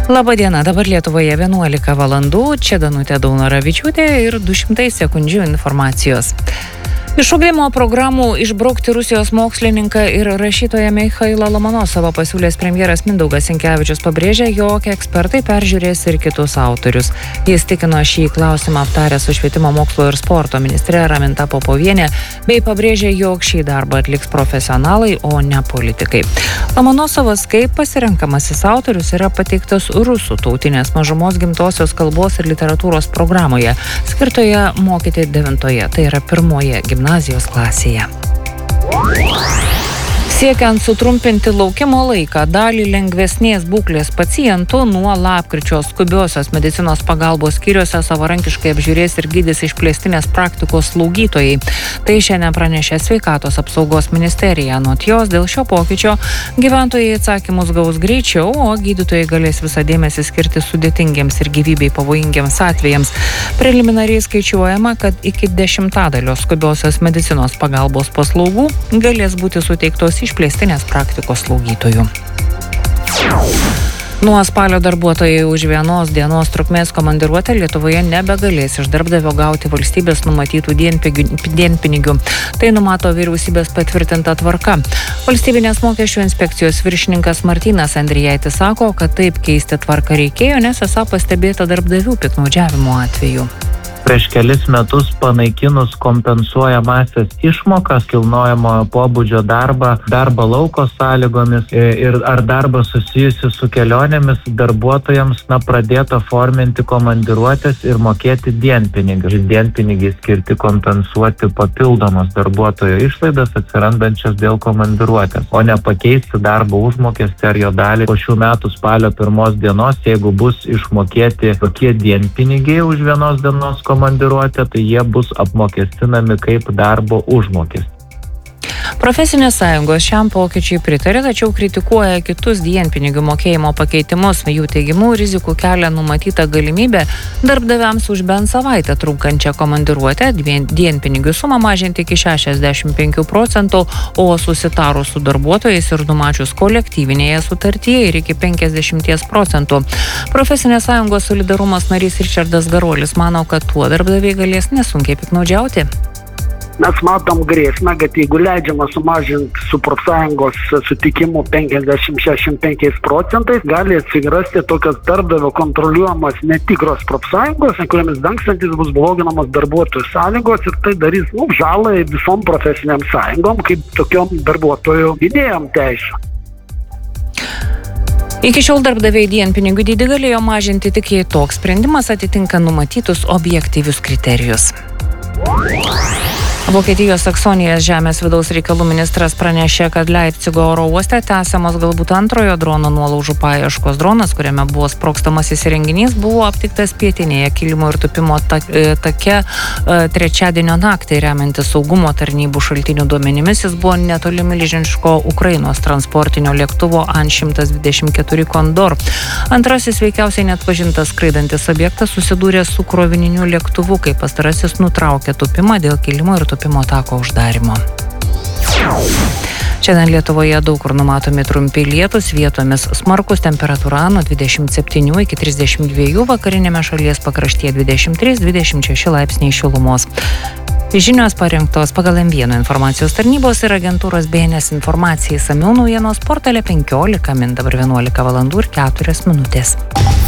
Labadiena, dabar Lietuvoje 11 valandų, čia Danutė Daunoravičiūtė ir 200 sekundžių informacijos. Iš ugdymo programų išbraukti Rusijos mokslininką ir rašytoją Michailą Lomonosovą pasiūlęs premjeras Mindaugas Sinkevičius pabrėžė, jog ekspertai peržiūrės ir kitus autorius. Jis tikino šį klausimą aptarę su švietimo mokslo ir sporto ministre Raminta Popovienė, bei pabrėžė, jog šį darbą atliks profesionalai, o ne politikai. Lomonosovas kaip pasirenkamasis autorius yra pateiktas rusų tautinės mažumos gimtosios kalbos ir literatūros programoje, skirtoje mokyti 9-oje, tai yra 1-oje gimnazijos klasėje. Siekiant sutrumpinti laukimo laiką, dalį lengvesnės būklės pacientų nuo lapkričio skubiosios medicinos pagalbos skyriuose savarankiškai apžiūrės ir gydys išplėstinės praktikos slaugytojai. Tai šiandien pranešė Sveikatos apsaugos ministerija. Anot jos, dėl šio pokyčio gyventojai atsakymus gaus greičiau, o gydytojai galės visą dėmesį skirti sudėtingiems ir gyvybei pavojingiems atvejams. Preliminariai skaičiuojama, kad iki 10% skubiosios medicinos pagalbos paslaugų galės būti suteiktos išplėstinės praktikos slaugytojų. Nuo spalio darbuotojai už vienos dienos trukmės komandiruotę Lietuvoje nebegalės iš darbdavio gauti valstybės numatytų dienpinigių. Tai numato vyriausybės patvirtinta tvarka. Valstybinės mokesčių inspekcijos viršininkas Martynas Andrijaitis sako, kad taip keisti tvarką reikėjo, nes esą pastebėta darbdavių piktnaudžiavimo atveju. Prieš kelis metus panaikinus kompensuojamąsias išmokas, kilnojamojo pobūdžio darbą lauko sąlygomis ir ar darbą susijusi su kelionėmis, darbuotojams pradėta forminti komandiruotės ir mokėti dienpinigius. Dienpinigiai skirti kompensuoti papildomas darbuotojo išlaidas atsirandančias dėl komandiruotės, o ne pakeisti darbo užmokestį ar jo dalį po šių metų spalio 1 dienos, jeigu bus išmokėti tokie dienpinigiai už vienos dienos komandiruotę, tai jie bus apmokestinami kaip darbo užmokestis. Profesinės sąjungos šiam pokyčiai pritarė, tačiau kritikuoja kitus dienpinigių mokėjimo pakeitimus. Jų teigimu rizikų kelia numatyta galimybė darbdaviams už bent savaitę trunkančią komandiruotę dienpinigių sumą mažinti iki 65%, o susitarus su darbuotojais ir numačius kolektyvinėje sutartyje ir iki 50%. Profesinės sąjungos solidarumas narys Ričardas Garolis mano, kad tuo darbdaviai galės nesunkiai piktnaudžiauti. Mes matom grėsmę, kad jeigu leidžiama sumažinti su profsąjungos sutikimu 50-65%, gali atsirasti tokios darbdavio kontroliuojamos netikros profsąjungos, kuriamis dangstantis bus bloginamos darbuotojų sąlygos ir tai darys žalą visom profesiniam sąjungom, kaip tokiom darbuotojų idėjom teisų. Iki šiol darbdaviai dienpinigių dydį galėjo mažinti tik jei toks sprendimas atitinka numatytus objektyvius kriterijus. Vokietijos Saksonijos žemės vidaus reikalų ministras pranešė, kad Leipcigo oro uoste tęsiamos galbūt antrojo drono nuolaužų paieškos. Dronas, kuriame buvo sprogstamasis įrenginys, buvo aptiktas pietinėje kilimo ir tūpimo take trečiadienio naktį. Remiantis saugumo tarnybų šaltinių duomenimis, jis buvo netoli milžiniško Ukrainos transportinio lėktuvo An-124 Kondor. Antrasis veikiausiai neatpažintas skraidantis objektas susidūrė su krovininiu lėktuvu, kai pastarasis nutraukė tūpimą dėl kilimo ir tūpimo tako uždarimo. Šiandien Lietuvoje daug kur numatomi trumpi lietūs, vietomis smarkus, temperatūra nuo 27 iki 32, vakarinėme šalies pakraštyje 23-26 laipsniai šilumos. Žinios parengtos pagal M1 informacijos tarnybos ir agentūros BNS informacijai. Išsamiau naujienos portale 15 min, dabar 11 valandų ir 4 minutės.